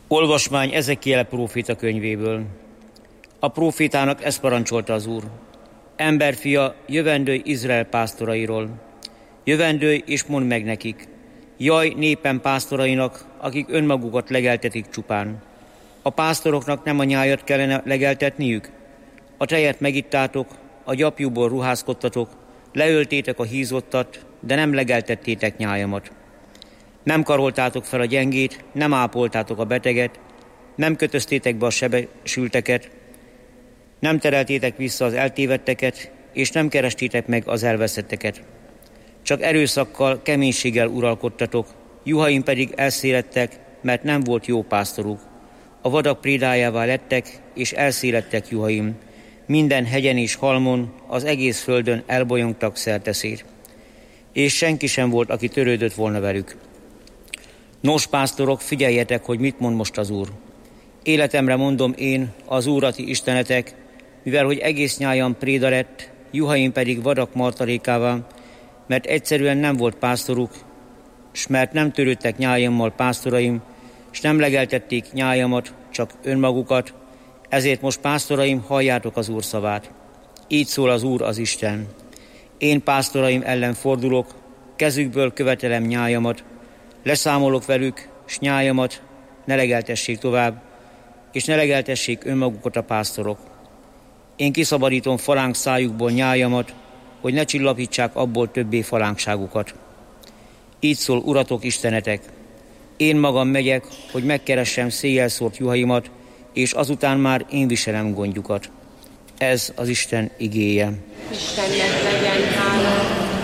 Olvasmány Ezekiel próféta könyvéből. A prófétának ezt parancsolta az Úr: Emberfia, jövendőj Izrael pásztorairól. Jövendőj és mondd meg nekik: jaj népem pásztorainak, akik önmagukat legeltetik csupán. A pásztoroknak nem a nyájat kellene legeltetniük? A tejet megittátok, a gyapjúból ruházkodtatok, leöltétek a hízottat, de nem legeltettétek nyájamat. Nem karoltátok fel a gyengét, nem ápoltátok a beteget, nem kötöztétek be a sebesülteket, nem tereltétek vissza az eltévedteket, és nem kerestétek meg az elveszetteket. Csak erőszakkal, keménységgel uralkodtatok, juhaim pedig elszéledtek, mert nem volt jó pásztoruk. A vadak prédájává lettek, és elszéledtek juhaim. Minden hegyen és halmon, az egész földön elbolyongtak szerteszét. És senki sem volt, aki törődött volna velük. Nos, pásztorok, figyeljetek, hogy mit mond most az Úr. Életemre mondom én, az Úr, a ti istenetek, mivel hogy egész nyájam préda lett, juhaim pedig vadak martalékává, mert egyszerűen nem volt pásztoruk, s mert nem törődtek nyájammal pásztoraim, s nem legeltették nyájamat, csak önmagukat, ezért most pásztoraim, halljátok az Úr szavát. Így szól az Úr, az Isten. Én pásztoraim ellen fordulok, kezükből követelem nyájamat, leszámolok velük, s nyájamat ne legeltessék tovább, és ne legeltessék önmagukat a pásztorok. Én kiszabadítom falánk szájukból nyájamat, hogy ne csillapítsák abból többé falánkságukat. Így szól Uratok Istenetek. Én magam megyek, hogy megkeressem széjjel szórt juhaimat, és azután már én viselem gondjukat. Ez az Isten igéje. Istennek legyen